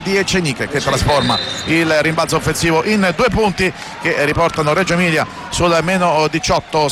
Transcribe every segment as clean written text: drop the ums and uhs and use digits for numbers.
di Eceniche, che trasforma il rimbalzo offensivo in 2 punti che riportano Reggio Emilia sul meno 18,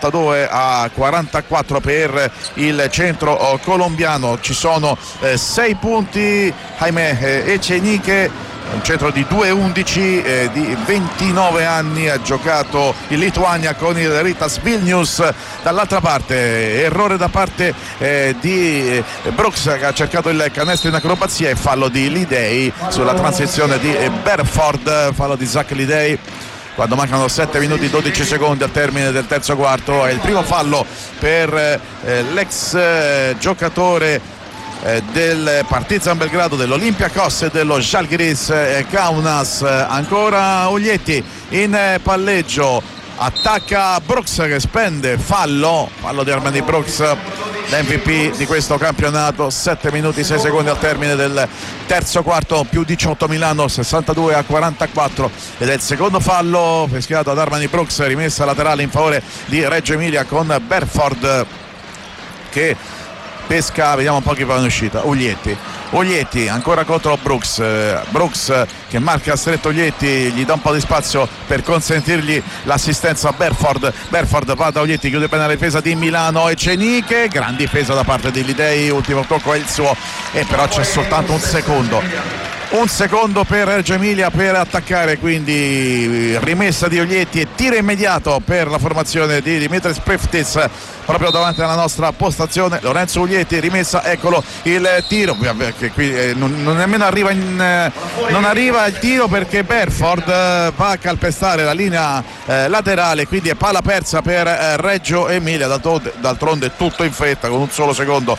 62-44 per il centro colombiano. Ci sono 6 punti, ahimè, Eceniche, un centro di 2-11, di 29 anni, ha giocato in Lituania con il Ritas Vilnius. Dall'altra parte errore da parte di Brooks, che ha cercato il canestro in acrobazia, e fallo di Lidei sulla transizione di Berford, fallo di Zach Lidei quando mancano 7 minuti 12 secondi al termine del terzo quarto. È il primo fallo per l'ex giocatore del Partizan Belgrado, dell'Olympiakos e dello Žalgiris Kaunas. Ancora Uglietti in palleggio, attacca Brooks che spende, fallo di Armani Brooks, l'MVP di questo campionato. 7 minuti 6 secondi al termine del terzo quarto, più 18 Milano, 62-44, ed è il secondo fallo fischiato ad Armani Brooks, rimessa laterale in favore di Reggio Emilia con Berford che pesca. Vediamo un po' chi va in uscita. Uglietti ancora contro Brooks che marca stretto Uglietti, gli dà un po' di spazio per consentirgli l'assistenza a Berford va da Uglietti, chiude bene la difesa di Milano. Eceniche, gran difesa da parte di Lidei, ultimo tocco è il suo, e però c'è soltanto un secondo per Reggio Emilia per attaccare, quindi rimessa di Uglietti e tiro immediato per la formazione di Dimitris Priftis proprio davanti alla nostra postazione. Lorenzo Uglietti, rimessa, eccolo il tiro, che qui non nemmeno arriva il tiro, perché Berford va a calpestare la linea laterale, quindi è palla persa per Reggio Emilia. D'altronde tutto in fretta, con un solo secondo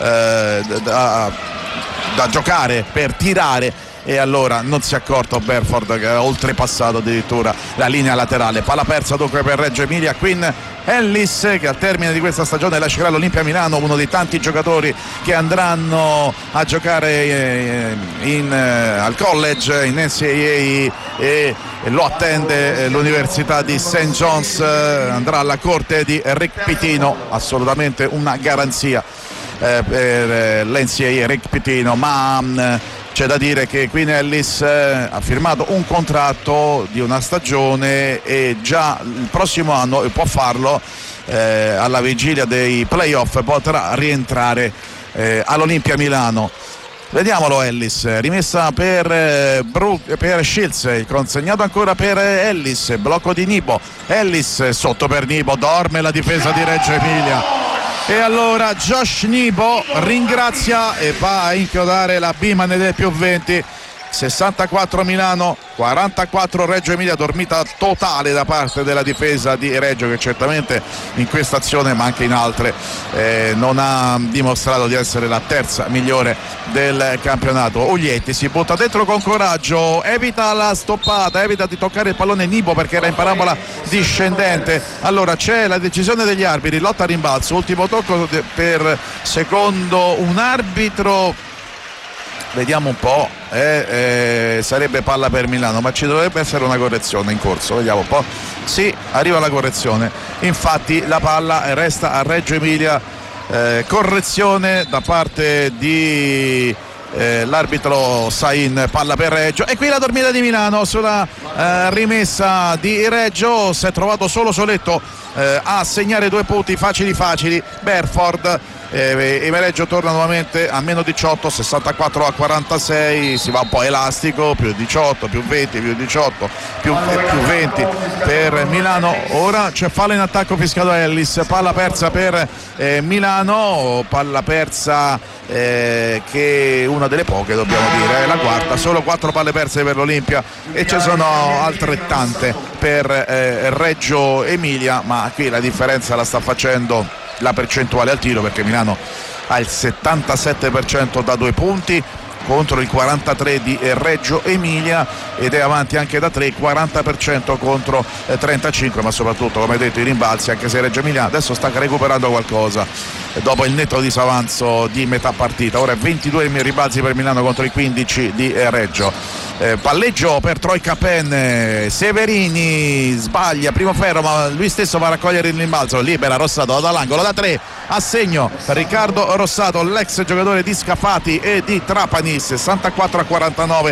da giocare per tirare, e allora non si è accorto Berford che ha oltrepassato addirittura la linea laterale. Palla persa dunque per Reggio Emilia. Quinn Ellis, che al termine di questa stagione lascerà l'Olimpia Milano, uno dei tanti giocatori che andranno a giocare al college, in NCAA, e lo attende l'Università di St. John's. Andrà alla corte di Rick Pitino, assolutamente una garanzia per l'NCAA Rick Pitino, ma c'è da dire che Quinn Ellis ha firmato un contratto di una stagione e già il prossimo anno può farlo, alla vigilia dei playoff potrà rientrare all'Olimpia Milano. Vediamolo Ellis, rimessa per Shields, consegnato ancora per Ellis, blocco di Nibo, Ellis sotto per Nibo, dorme la difesa di Reggio Emilia. E allora Josh Nibo ringrazia e va a inchiodare la Biman del più 20. 64 Milano, 44 Reggio Emilia, dormita totale da parte della difesa di Reggio, che certamente in questa azione, ma anche in altre, non ha dimostrato di essere la terza migliore del campionato. Uglietti si butta dentro con coraggio, evita la stoppata, evita di toccare il pallone Nibo perché era in parabola discendente. Allora c'è la decisione degli arbitri, lotta a rimbalzo, ultimo tocco per secondo un arbitro. Vediamo un po', sarebbe palla per Milano, ma ci dovrebbe essere una correzione in corso. Vediamo un po'. Sì, arriva la correzione, infatti la palla resta a Reggio Emilia. Correzione da parte di l'arbitro Sain, palla per Reggio, e qui la dormita di Milano sulla rimessa di Reggio. Si è trovato soletto a segnare 2 punti facili. Berford, e Reggio torna nuovamente a meno 18, 64-46, si va un po' elastico, più 18, più 20, più 18, più 20 per Milano. Ora c'è fallo in attacco fischiato a Ellis, palla persa per Milano, palla persa che è una delle poche, dobbiamo dire, è la quarta. Solo 4 palle perse per l'Olimpia e ci sono altrettante per Reggio Emilia, ma qui la differenza la sta facendo la percentuale al tiro, perché Milano ha il 77% da 2 punti contro il 43% di Reggio Emilia, ed è avanti anche da 3, 40% contro 35, ma soprattutto come detto i rimbalzi, anche se Reggio Emilia adesso sta recuperando qualcosa dopo il netto disavanzo di metà partita. Ora 22 rimbalzi per Milano contro i 15 di Reggio. Palleggio per Troika Penn, Severini sbaglia, primo ferro, ma lui stesso va a raccogliere il rimbalzo, libera Rossato dall'angolo da 3, a segno Riccardo Rossato, l'ex giocatore di Scafati e di Trapani. 64-49